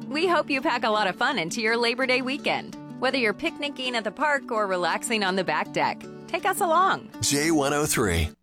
We hope you pack a lot of fun into your Labor Day weekend. Whether you're picnicking at the park or relaxing on the back deck, take us along. J103.